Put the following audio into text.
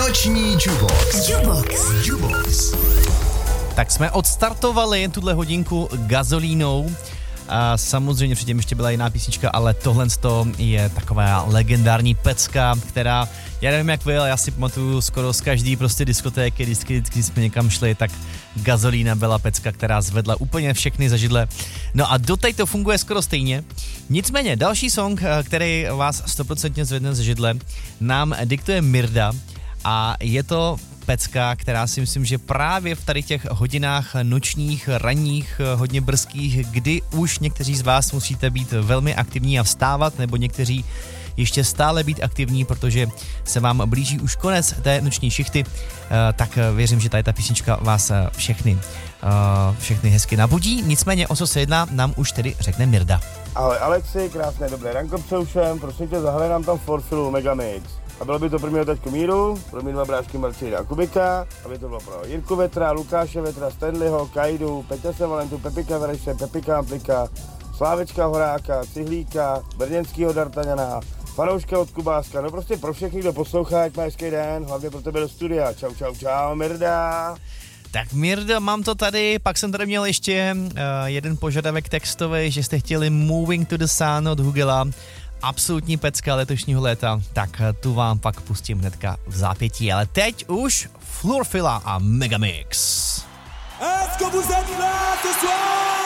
Noční Jubox. Tak jsme odstartovali tuhle hodinku Gazolínou. A samozřejmě předtím ještě byla jiná písnička, ale tohle je taková legendární pecka, která, já nevím jak vy, ale já si pamatuju skoro z každý prostě diskotéky, vždycky jsme někam šli, tak Gazolína byla pecka, která zvedla úplně všechny za židle. No a doteď to funguje skoro stejně. Nicméně další song, který vás 100% zvedne za židle, nám diktuje Mirda a je to pecka, která si myslím, že právě v tady těch hodinách nočních, ranních, hodně brzkých, kdy už někteří z vás musíte být velmi aktivní a vstávat, nebo někteří ještě stále být aktivní, protože se vám blíží už konec té noční šichty, tak věřím, že tady ta písnička vás všechny hezky nabudí. Nicméně o co se jedná, nám už tedy řekne Mirda. Ahoj Alexi, krásné dobré ranko přeušem, prosím tě, zahraj nám tam Forfilu Megamix. A bylo by to pro mého taťku Míru, pro mě dva brášky Marcina a Kubika, aby to bylo pro Jirku Vetra, Lukáše Vetra, Stanleyho, Kajdu, Peťa Sevalentu, Pepika Vereše, Pepika Amplika, Slávečka Horáka, Cihlíka, Brněnskýho Dartaňana, fanouška od Kubáska, no prostě pro všechny, kdo poslouchá, ať má hezký den, hlavně pro tebe do studia. Čau, Mirda. Tak Mirda, mám to tady, pak jsem tady měl ještě jeden požadavek textový, že jste chtěli Moving to the Sun od Hugela. Absolutní pecka letošního léta, tak tu vám pak pustím hnedka v zápětí, ale teď už Florfila a Megamix. Est-ce que vous êtes là ce soir?